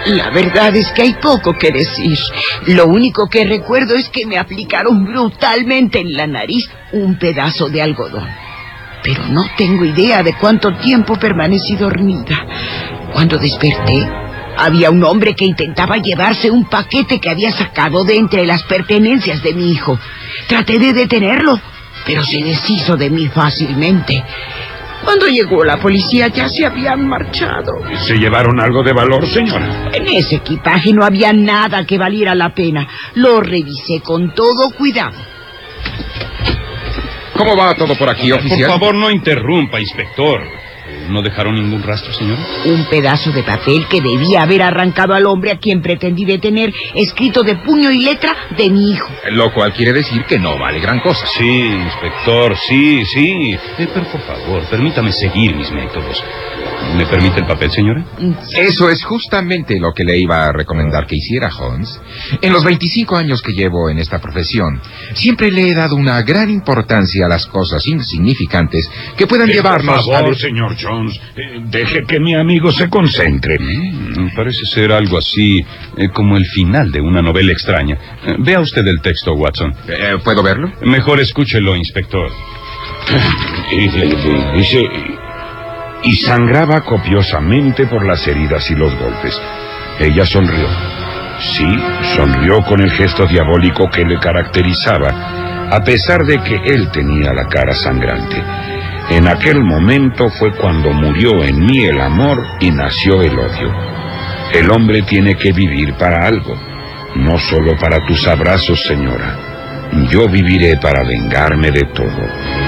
La verdad es que hay poco que decir. Lo único que recuerdo es que me aplicaron brutalmente en la nariz un pedazo de algodón. Pero no tengo idea de cuánto tiempo permanecí dormida. Cuando desperté, había un hombre que intentaba llevarse un paquete que había sacado de entre las pertenencias de mi hijo. Traté de detenerlo, pero se deshizo de mí fácilmente. Cuando llegó la policía ya se habían marchado. ¿Se llevaron algo de valor, señora? En ese equipaje no había nada que valiera la pena. Lo revisé con todo cuidado. ¿Cómo va todo por aquí, oficial? Por favor, no interrumpa, inspector. ¿No dejaron ningún rastro, señora? Un pedazo de papel que debía haber arrancado al hombre a quien pretendí detener, escrito de puño y letra de mi hijo. Lo cual quiere decir que no vale gran cosa. Sí, inspector, sí. Pero por favor, permítame seguir mis métodos. ¿Me permite el papel, señora? Eso es justamente lo que le iba a recomendar que hiciera, Holmes. En los 25 años que llevo en esta profesión, siempre le he dado una gran importancia a las cosas insignificantes que puedan llevarnos... Por favor, señor Jones, deje que mi amigo se concentre. Parece ser algo así como el final de una novela extraña. Vea usted el texto, Watson. ¿Puedo verlo? Mejor escúchelo, inspector. Dice... Y sangraba copiosamente por las heridas y los golpes. Ella sonrió. Sí, sonrió con el gesto diabólico que le caracterizaba, a pesar de que él tenía la cara sangrante. En aquel momento fue cuando murió en mí el amor y nació el odio. El hombre tiene que vivir para algo, no solo para tus abrazos, señora. Yo viviré para vengarme de todo.